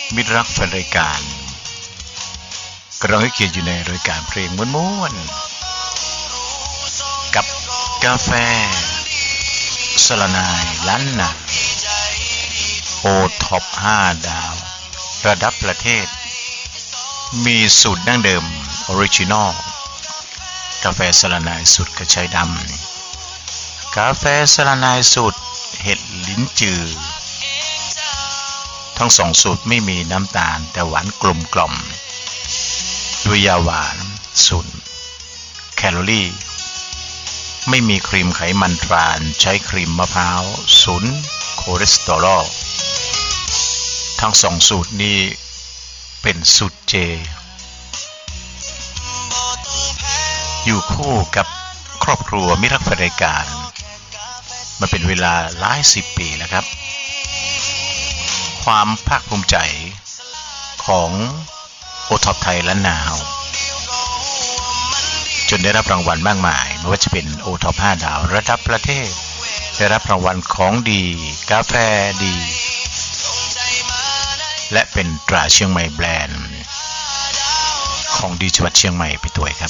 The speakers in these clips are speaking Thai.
มิตรรักแฟนรายการกำลังให้เกียรติอยู่ในรายการเพลงม้วนๆกับกาแฟสลานายล้านนาโอท็อป5 ดาวระดับประเทศมีสูตรดั้งเดิมออริจินอลกาแฟสลานายสูตรกระชายดำกาแฟสลานายสูตรเห็ดลิ้นจือทั้งสองสูตรไม่มีน้ำตาลแต่หวานกลมกล่อมด้วยยาหวาน0 แคลอรี่ไม่มีครีมไขมันทรานใช้ครีมมะพร้าว0 คอเลสเตอรอลทั้งสองสูตรนี้เป็นสูตรเจอยู่คู่กับครอบครัวมิตรรักแฟนรายการมาเป็นเวลาหลาย10 ปีแล้วครับความภาคภูมิใจของโอท็อปไทยล้านนาจนได้รับรางวัลมากมายไม่ว่าจะเป็นโอท็อป5 ดาวระดับประเทศได้รับรางวัลของดีกาแฟดีและเป็นตราเชียงใหม่แบรนด์ของดีจังหวัดเชียงใหม่ไปด้วยครับ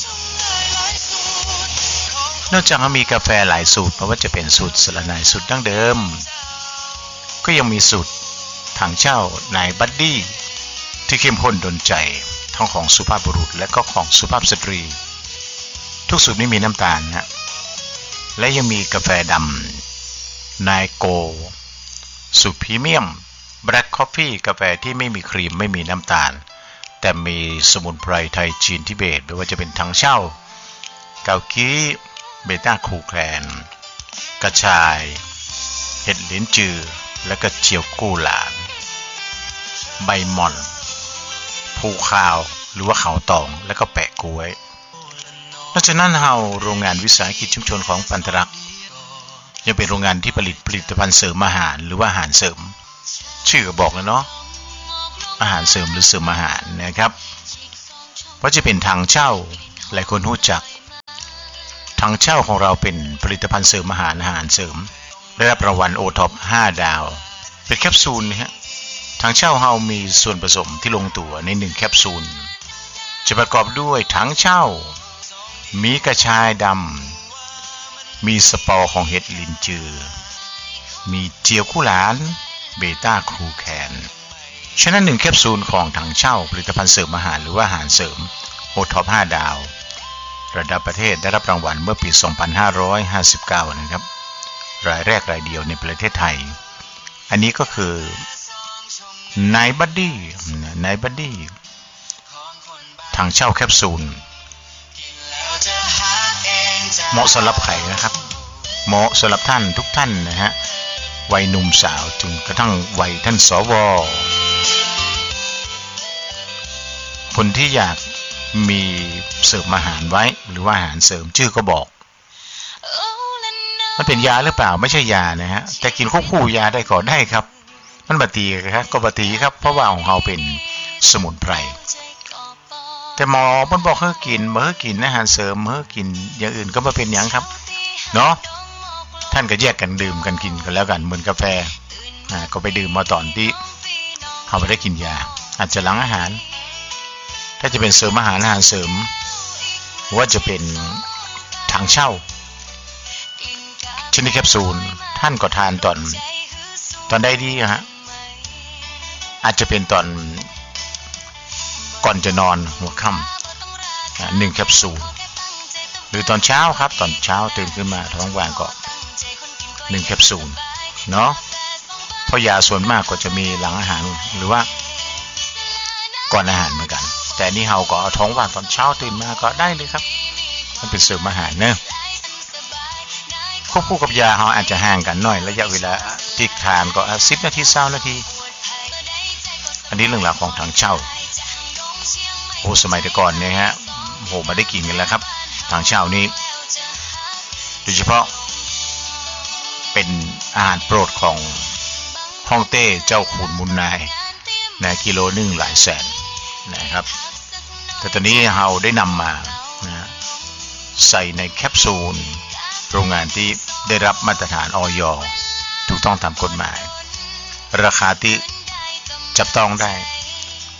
นอกจากมีกาแฟหลายสูตรไม่ว่าจะเป็นสูตรสลานายสูตรดั้งเดิมก็ยังมีสูตรถังเช่านายบัดดี้ที่เข้มข้นดลใจทั้งของสุภาพบุรุษและก็ของสุภาพสตรีทุกสูตรไม่มีน้ำตาลนะและยังมีกาแฟดำนายโกสูตรพรีเมียมแบล็คคอฟฟี่กาแฟที่ไม่มีครีมไม่มีน้ำตาลแต่มีสมุนไพรไทยจีนทิเบตไม่ว่าจะเป็นถังเช่าเกากี้เบต้าคูแคลนกระชายเห็ดลิ้นจือและก็เจียวกู้หลานใบหม่อนภูคาวหรือว่าเขาตองและก็แปะกล้วยนอกจากนั้นโรงงานวิสาหกิจชุมชนของปันธรักษ์ยังเป็นโรงงานที่ผลิตภัณฑ์เสริมอาหารหรือว่าอาหารเสริมชื่อก็บอกแล้วเนาะอาหารเสริมหรือเสริมอาหารนะครับเพราะจะเป็นถังเช่าหลายคนรู้จักถังเช่าของเราเป็นผลิตภัณฑ์เสริมอาหารเสริมได้รับรางวัลโอท็อป5 ดาวเป็นแคปซูลนะฮะถังเช่ามีส่วนผสมที่ลงตัวใน1 แคปซูลจะประกอบด้วยถังเช่ามีกระชายดำมีสปอร์ของเห็ดลินจือมีเจียวกุหลาบเบต้าครูแคนฉะนั้น1 แคปซูลของถังเช่าผลิตภัณฑ์เสริมอาหารหรือว่าอาหารเสริมโอท็อป5 ดาวระดับประเทศได้รับรางวัลเมื่อปี2559นะครับรายแรกรายเดียวในประเทศไทยอันนี้ก็คือนายบัดดี้ถังเช่าแคปซูลเหมาะสำหรับใครนะครับเหมาะสำหรับท่านทุกท่านนะฮะวัยหนุ่มสาวจนกระทั่งวัยท่านสวคนที่อยากมีเสริมอาหารไว้หรือว่าอาหารเสริมชื่อก็บอกมันเป็นยาหรือเปล่าไม่ใช่ยานะฮะแต่กินควบคู่ยาได้ก็ได้ครับมันบัตีครับก็บัตีครับเพราะว่าของเราเป็นสมุนไพรแต่หมอมันบอกให้กินเมื่อกินอาหารเสริมเมื่อกินอย่างอื่นก็มาเป็นอย่างครับเนาะท่านก็แยกกันดื่มกันกินกันแล้วกันเหมือนกาแฟก็ไปดื่มมาตอนที่เขาไม่ได้กินยาอาจจะหลังอาหารถ้าจะเป็นเสริมอาหารเสริมว่าจะเป็นถังเช่าชนิดแคปซูลท่านก็ทานตอนได้ดีฮะอาจจะเป็นตอนก่อนจะนอนหัวค่ำ1 แคปซูลหรือตอนเช้าครับตอนเช้าตื่นขึ้นมาท้องว่างก็1 แคปซูลเนาะเพราะยาส่วนมากก็จะมีหลังอาหารหรือว่าก่อนอาหารเหมือนกันแต่นี่เราก็เอาท้องว่างตอนเช้าตื่นมาก็ได้เลยครับมันเป็นเสริมอาหารเนอะควบคู่กับยาอาจจะห่างกันหน่อยระยะเวลาที่ทานก็10 นาที20 นาทีอันนี้เรื่องราวของถังเช่าโอ้สมัยแต่ก่อนเนี่ยฮะโหมาได้กินกันแล้วครับถังเช่านี้โดยเฉพาะเป็นอาหารโปรดของฮ่องเต้เจ้าขุนมุนนายในกิโลนึงหลายแสนนะครับแต่ตอนนี้เราได้นำมาใส่ในแคปซูลโรงงานที่ได้รับมาตรฐานอย.ถูกต้องตามกฎหมายราคาที่จับต้องได้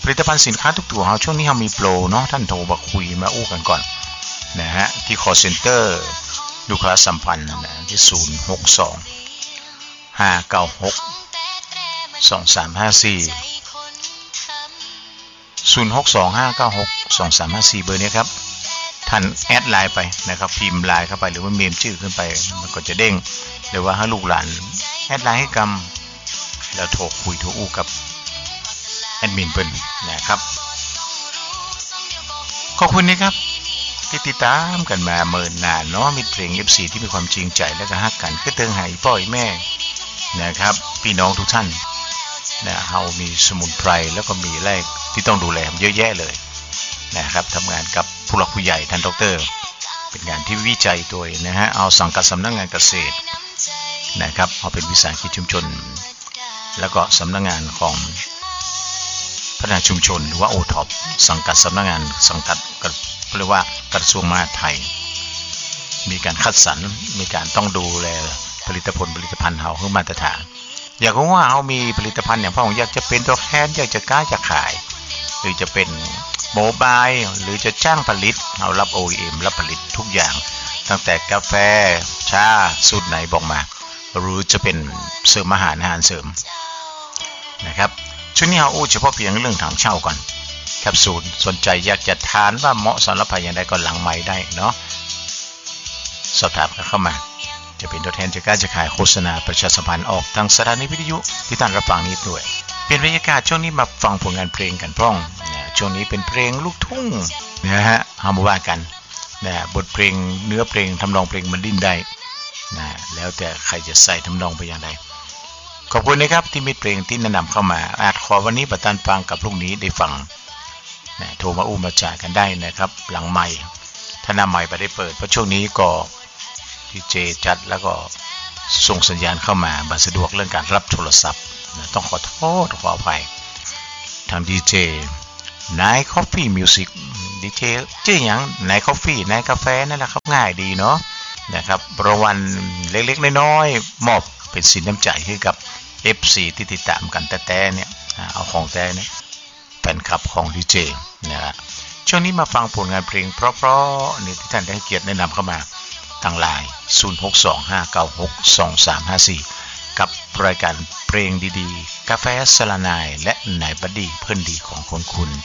ลิตภัณฑ์สินค้าทุกตัวเราช่วงนี้เรามีโปรเนาะท่านโทรมาคุยมาอู้กันก่อนนะฮะที่ call center ลูกค้าสัมพันธ์นะที่062-596-2354 เบอร์นี้ครับท่านแอดไลน์ไปนะครับพิมพ์ไลน์เข้าไปหรือว่าเมมชื่อขึ้นไปมันก็จะเด้งหรือว่าให้ลูกหลานแอดไลน์ให้กำแล้วโทรคุยโทรอู้กับแอดมินเพิ่นนะครับขอบคุณนะครับที่ติดตามกันมาเมินนานเนาะมีเพลง FC ที่มีความจริงใจและก็ฮักกันคือเติงให้พ่อแม่นะครับพี่น้องทุกท่านนะเฮามีสมุนไพรแล้วก็มีแรกที่ต้องดูแลเยอะแยะเลยนะครับทำงานกับผู้หลักผู้ใหญ่ท่านดร.เป็นงานที่วิจัยโดยนะฮะเอาสังกัดสำนักงานเกษตรนะครับเอาเป็นวิสาหกิจชุมชนแล้วก็สำนักงานของพัฒนาชุมชนหรือว่าโอท็อปสังกัดสำนักงานสังกัดเรียกว่ากระทรวงมหาดไทยมีการคัดสรรมีการต้องดูแลผลิตภัณฑ์เฮาให้มาตรฐานอยากรู้ว่าเฮามีผลิตภัณฑ์อย่างพ่ออยากจะเป็นตัวแทนอยากจะกล้าจะขายหรือจะเป็นโมบายหรือจะจ้างผลิตเอารับ OEM รับผลิตทุกอย่างตั้งแต่กาแฟชาสูตรไหนบอกมาหรือจะเป็นเสริมอาหารเสริมนะครับช่วงนี้เอาเฉพาะเพียงเรื่องถังเช่าก่อนแคปซูลสนใจอยากจะทานว่าเหมาะสำหรับใครอย่างไรก็หลังไมค์ได้เนาะสอบถามเข้ามาจะเป็นตัวแทนจากการจะขายโฆษณาประชาสัมพันธ์ออกทางสถานีวิทยุที่ท่านรับฟังนี้ด้วยเปลี่ยนบรรยากาศช่วงนี้มาฟังผลงานเพลงกันพ้องช่วงนี้เป็นเพลงลูกทุ่งนะฮะเอามาว่ากันนะบทเพลงเนื้อเพลงทำนองเพลงมันดิ้นได้นะแล้วแต่ใครจะใส่ทำนองไปอย่างไรขอบคุณนะครับที่มีเพลงที่แนะนำเข้ามาอาจขอวันนี้ประทานฟังกับพรุ่งนี้ได้ฟังนะโทรมาอู้มาจ่ายกันได้นะครับหลังไมค์ถ้าหน้าไมค์ไปได้เปิดเพราะช่วงนี้ก็ดีเจจัดแล้วก็ส่งสัญญาณเข้ามาบัดสะดวกเรื่องการรับโทรศัพท์นะต้องขอโทษขออภัยทางดีเจนายคอฟฟี่มิวสิกดีเจชื่ออย่างนายคอฟฟี่นายกาแฟนั่นแหละครับง่ายดีเนาะนะครับรางวัลเล็กๆน้อยๆมอบเป็นสินน้ำใจให้กับ FC ที่ติดตามกันแต่เนี่ยเอาของแต่เนี่ยแฟนคลับของดีเจนะฮะช่วงนี้มาฟังผลงานเพลงเพราะๆนี่ที่ท่านได้เกียรติแนะนำเข้ามาทางไลน์ 0625962354 กับรายการเพลงดีๆกาแฟสลานายและนายบัดดี้เพื่อนดีของคนคุณ